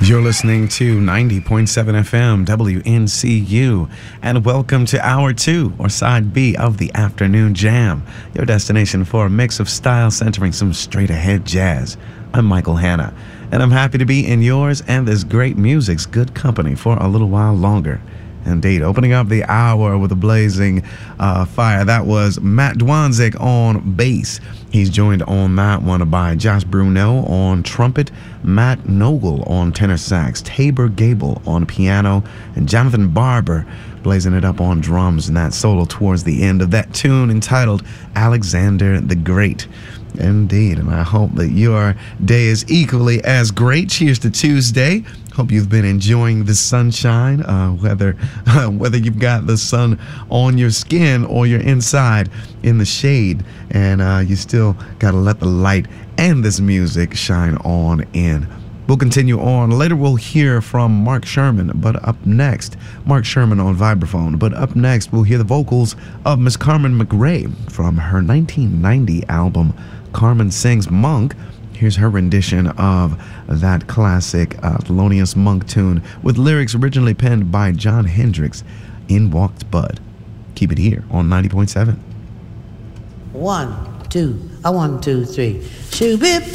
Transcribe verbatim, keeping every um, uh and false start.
You're listening to ninety point seven F M W N C U, and welcome to Hour two, or Side B, of the Afternoon Jam, your destination for a mix of style centering some straight-ahead jazz. I'm Michael Hanna, and I'm happy to be in yours and this great music's good company for a little while longer. Indeed, opening up the hour with a blazing uh, fire, that was Matt Dwanzik on bass. He's joined on that one by Josh Bruno on trumpet, Matt Nogle on tenor sax, Tabor Gable on piano, and Jonathan Barber blazing it up on drums in that solo towards the end of that tune entitled Alexander the Great. Indeed, and I hope that your day is equally as great. Cheers to Tuesday. Hope you've been enjoying the sunshine, uh, whether uh, whether you've got the sun on your skin or you're inside in the shade, and uh, you still got to let the light and this music shine on in. We'll continue on. Later we'll hear from Mark Sherman, but up next, Mark Sherman on vibraphone, but up next we'll hear the vocals of Miss Carmen McRae from her nineteen ninety album, Carmen Sings Monk. Here's her rendition of that classic uh, Thelonious Monk tune with lyrics originally penned by John Hendricks, In Walked Bud. Keep it here on ninety point seven. One, two, a one, two, three. Shoo-bip.